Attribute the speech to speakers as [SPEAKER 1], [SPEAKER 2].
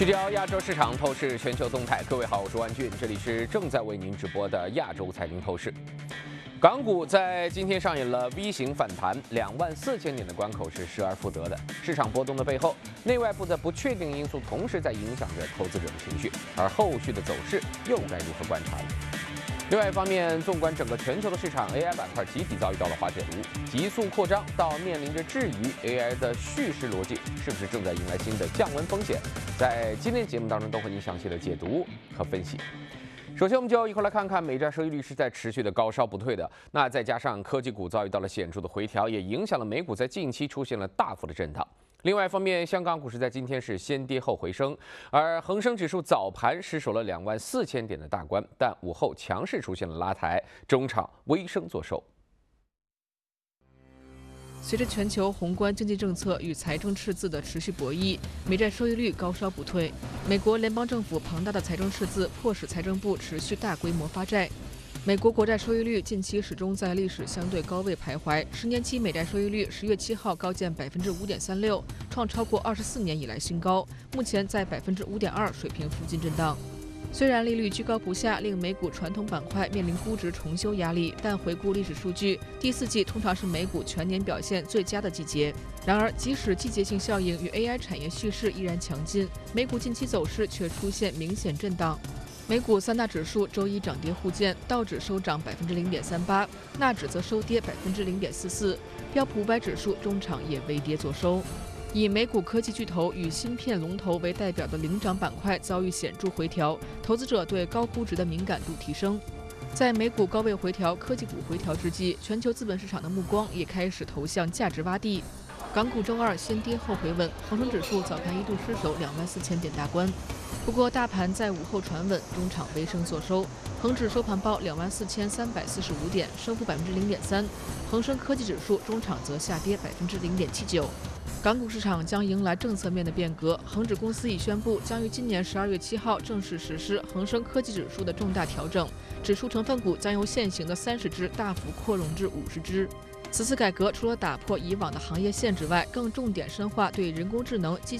[SPEAKER 1] 聚焦亚洲市场，透视全球动态。各位好，我是万俊，这里是正在为您直播的亚洲财经透视。港股在今天上演了 V 型反弹，24000点的关口是失而复得的。市场波动的背后，内外部的不确定因素同时在影响着投资者的情绪，而后续的走势又该如何观察呢？另外一方面，纵观整个全球的市场 ，AI 板块集体遭遇到了滑铁卢，急速扩张到面临着质疑 AI 的叙事逻辑是不是正在迎来新的降温风险，在今天节目当中都会详细的解读和分析。首先，我们就一块来看看美债收益率是在持续的高烧不退的。那再加上科技股遭遇到了显著的回调，也影响了美股在近期出现了大幅的震荡。另外一方面，香港股市在今天是先跌后回升，而恒生指数早盘失守了24000点的大关，但午后强势出现了拉抬，中场微升作收。
[SPEAKER 2] 随着全球宏观经济政策与财政赤字的持续博弈，美债收益率高烧不退。美国联邦政府庞大的财政赤字迫使财政部持续大规模发债。美国国债收益率近期始终在历史相对高位徘徊，10年期美债收益率10月7号高见5.36%，创超过24年以来新高，目前在5.2%水平附近震荡。虽然利率居高不下，令美股传统板块面临估值重修压力，但回顾历史数据，第四季通常是美股全年表现最佳的季节。然而，即使季节性效应与 AI 产业叙事依然强劲，美股近期走势却出现明显震荡。美股三大指数周一涨跌互见，道指收涨0.38%，纳指则收跌0.44%，标普500指数中场也微跌作收。以美股科技巨头与芯片龙头为代表的领涨板块遭遇显著回调，投资者对高估值的敏感度提升。在美股高位回调、科技股回调之际，全球资本市场的目光也开始投向价值洼地。港股周二先跌后回稳，恒生指数早盘一度失守24000点大关。不过，大盘在午后传稳，中场微升作收，恒指收盘报24345点，升幅0.3%。恒生科技指数中场则下跌0.79%。港股市场将迎来政策面的变革，恒指公司已宣布将于今年12月7号正式实施恒生科技指数的重大调整，指数成分股将由现行的30只大幅扩容至50只。此次改革除了打破以往的行业限制外，更重点深化对人工智能、机